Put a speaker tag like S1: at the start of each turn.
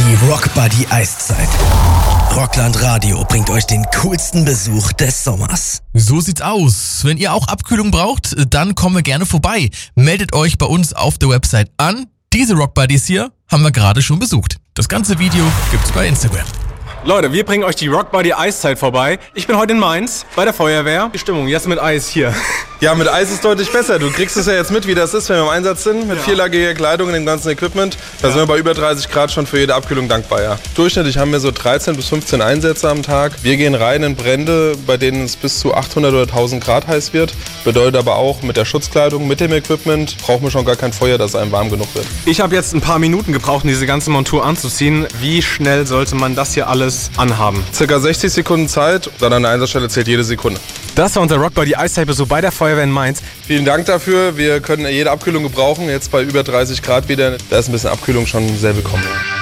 S1: Die Rockbuddy Eiszeit. Rockland Radio bringt euch den coolsten Besuch des Sommers.
S2: So sieht's aus. Wenn ihr auch Abkühlung braucht, dann kommen wir gerne vorbei. Meldet euch bei uns auf der Website an. Diese Rockbuddies hier haben wir gerade schon besucht. Das ganze Video gibt's bei Instagram.
S3: Leute, wir bringen euch die Rockbuddy Eiszeit vorbei. Ich bin heute in Mainz bei der Feuerwehr. Die Stimmung jetzt mit Eis hier.
S4: Ja, mit Eis ist deutlich besser. Du kriegst es ja jetzt mit, wie das ist, wenn wir im Einsatz sind. Mit vierlagiger Kleidung und dem ganzen Equipment. Da sind wir bei über 30 Grad schon für jede Abkühlung dankbar, ja. Durchschnittlich haben wir so 13 bis 15 Einsätze am Tag. Wir gehen rein in Brände, bei denen es bis zu 800 oder 1000 Grad heiß wird. Bedeutet aber auch, mit der Schutzkleidung, mit dem Equipment braucht man schon gar kein Feuer, dass einem warm genug wird.
S3: Ich habe jetzt ein paar Minuten gebraucht, um diese ganze Montur anzuziehen. Wie schnell sollte man das hier alles anhaben?
S4: Circa 60 Sekunden Zeit, dann an der Einsatzstelle zählt jede Sekunde.
S3: Das war unser Rockbuddy Eiszeit-Besuch bei der Feuerwehr in Mainz.
S4: Vielen Dank dafür. Wir können jede Abkühlung gebrauchen. Jetzt bei über 30 Grad wieder. Da ist ein bisschen Abkühlung schon sehr willkommen.